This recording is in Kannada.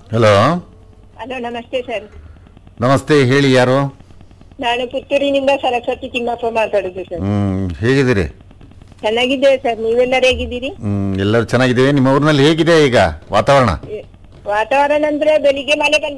ಹಲೋ. ಹಲೋ, ನಮಸ್ತೆ ಸರ್. ನಮಸ್ತೆ, ಹೇಳಿ ಯಾರು? ನಾನು ಪುತ್ತೂರಿನಿಂದ ಸರಸ್ವತಿ ತಿಮ್ಮಪ್ಪ ಮಾತಾಡುದು ಸರ್. ಹೇಗಿದ್ದೀರಿ? ಚೆನ್ನಾಗಿದ್ದೇವೆ ಸರ್, ನೀವೆಲ್ಲರೂ ಹೇಗಿದ್ದೀರಿ? ಎಲ್ಲರೂ ಚೆನ್ನಾಗಿದ್ದೇವೆ. ನಿಮ್ಮ ಊರಿನಲ್ಲಿ ಹೇಗಿದೆ ಈಗ ವಾತಾವರಣ? ವಾತಾವರಣ ಅಂದ್ರೆ ಬೆಳಿಗ್ಗೆ ಮಳೆ ಬಂದಿದೆ.